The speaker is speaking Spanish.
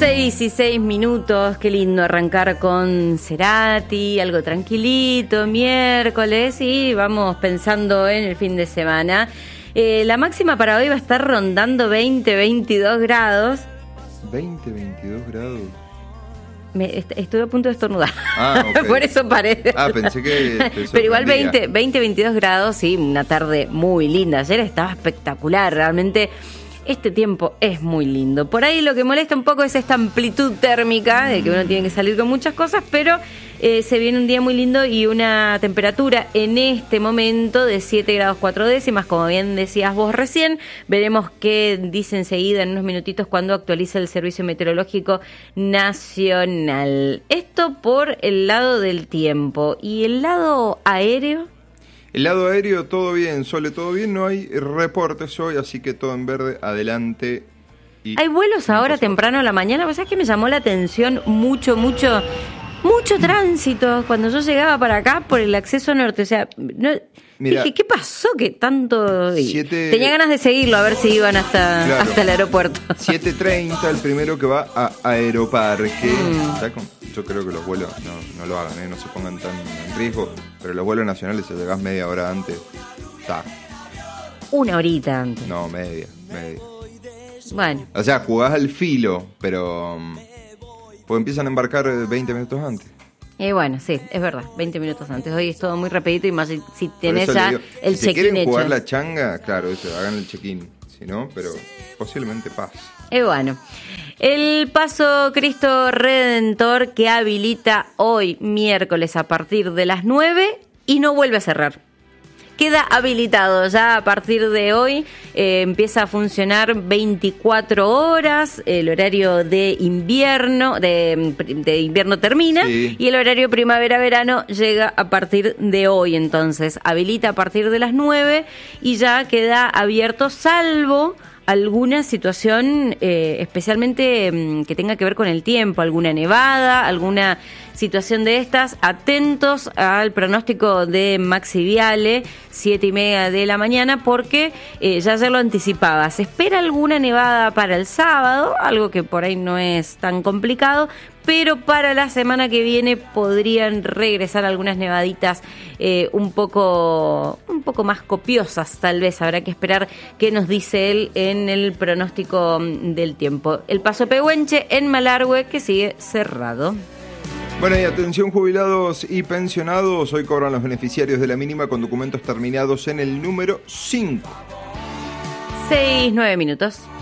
6:06, qué lindo arrancar con Cerati, algo tranquilito, miércoles, y vamos pensando en el fin de semana. La máxima para hoy va a estar rondando 20-22 grados. 20-22 grados. Estuve a punto de estornudar. Okay. Por eso paré. Pensé que pero igual 20-22 grados, sí, una tarde muy linda. Ayer estaba espectacular, realmente. Este tiempo es muy lindo. Por ahí lo que molesta un poco es esta amplitud térmica, de que uno tiene que salir con muchas cosas, pero se viene un día muy lindo y una temperatura en este momento de 7 grados 4 décimas, como bien decías vos recién. Veremos qué dice enseguida en unos minutitos cuando actualice el Servicio Meteorológico Nacional. Esto por el lado del tiempo. ¿Y el lado aéreo? El lado aéreo, todo bien, Sole, todo bien, no hay reportes hoy, así que todo en verde, adelante. ¿Hay vuelos ahora temprano a la mañana? ¿Sabes que me llamó la atención mucho tránsito cuando yo llegaba para acá por el acceso norte? O sea, Mirá, dije, ¿qué pasó que tanto...? Tenía ganas de seguirlo, a ver si iban hasta el aeropuerto. 7:30, el primero que va a Aeroparque. Yo creo que los vuelos no lo hagan, no se pongan tan en riesgo, pero los vuelos nacionales, si llegás media hora antes, está. Una horita antes. No, media. Bueno. O sea, jugás al filo, pero pues empiezan a embarcar 20 minutos antes. Bueno, sí, es verdad, 20 minutos antes. Hoy es todo muy rapidito y más si tenés ya digo, el si check-in quieren hecho. jugar la changa, claro, hagan el check-in. Si no, pero posiblemente pase. Bueno, el Paso Cristo Redentor que habilita hoy, miércoles, a partir de las 9 y no vuelve a cerrar. Queda habilitado ya a partir de hoy, empieza a funcionar 24 horas, el horario de invierno, de invierno termina, sí, y el horario primavera-verano llega a partir de hoy, entonces habilita a partir de las 9 y ya queda abierto, salvo alguna situación especialmente que tenga que ver con el tiempo, alguna nevada, alguna situación de estas. Atentos al pronóstico de Maxi Viale, 7:30 de la mañana, porque ya ayer lo anticipaba, se espera alguna nevada para el sábado, algo que por ahí no es tan complicado, pero para la semana que viene podrían regresar algunas nevaditas un poco más copiosas, tal vez. Habrá que esperar qué nos dice él en el pronóstico del tiempo. El Paso Pehuenche en Malargüe, que sigue cerrado. Bueno, y atención jubilados y pensionados, hoy cobran los beneficiarios de la mínima con documentos terminados en el número 5. 6:09.